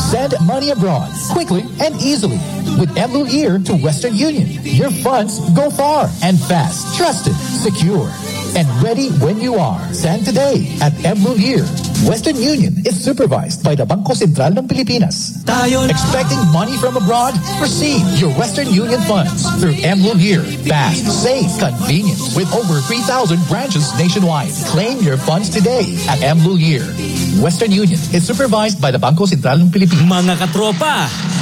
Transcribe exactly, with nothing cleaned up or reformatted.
Send money abroad quickly and easily with Mlu Ear to Western Union. Your funds go far and fast, trusted, secure, and ready when you are. Send today at Mlu Ear. Western Union is supervised by the Bangko Sentral ng Pilipinas. Expecting money from abroad? Receive your Western Union funds through Mlu Ear. Fast, safe, convenient, with over three thousand branches nationwide. Claim your funds today at Mlu Ear. Western Union is supervised by the Bangko Sentral ng Pilipinas. Mga katropa,